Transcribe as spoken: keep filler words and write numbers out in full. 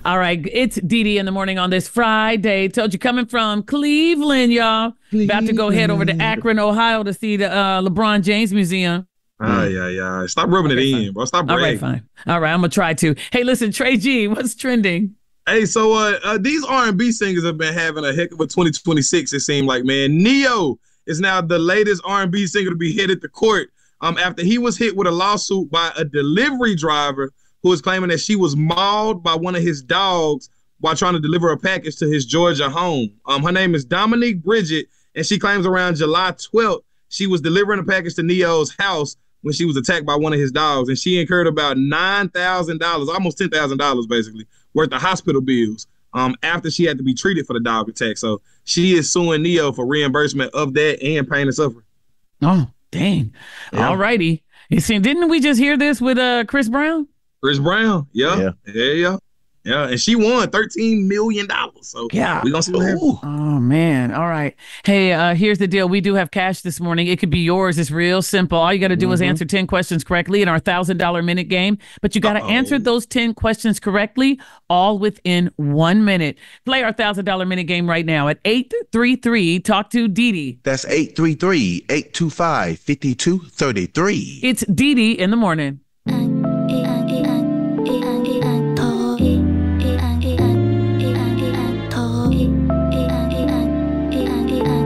All right, it's Dee Dee in the morning on this Friday. Told you coming from Cleveland, y'all. Cleveland. About to go head over to Akron, Ohio to see the uh, LeBron James Museum. Ah, mm. yeah, yeah. Stop rubbing okay, it in, fine. bro. Stop bragging. All right, fine. All right, I'm going to try to. Hey, listen, Trey G, what's trending? Hey, so uh, uh, these R and B singers have been having a heck of a twenty twenty-six, it seemed like, man. Ne-Yo is now the latest R and B singer to be headed to court um, after he was hit with a lawsuit by a delivery driver who was claiming that she was mauled by one of his dogs while trying to deliver a package to his Georgia home. Um, her name is Dominique Bridget, and she claims around July twelfth, she was delivering a package to Ne-Yo's house when she was attacked by one of his dogs, and she incurred about nine thousand dollars, almost ten thousand dollars basically, worth of hospital bills um, after she had to be treated for the dog attack. So she is suing Ne-Yo for reimbursement of that and pain and suffering. Oh, dang. Yeah. All righty. You see, didn't we just hear this with uh, Chris Brown? Chris Brown, yeah. Yeah, yeah, yeah. Yeah, and she won thirteen million dollars. So yeah, we're going to see what happens. Oh, man. All right. Hey, uh, here's the deal. We do have cash this morning. It could be yours. It's real simple. All you got to do mm-hmm. is answer ten questions correctly in our one thousand dollars minute game. But you got to answer those ten questions correctly all within one minute. Play our one thousand dollars minute game right now at eight three three, talk to Dee Dee. That's eight three three, eight two five, five two three three. It's Dee Dee in the morning.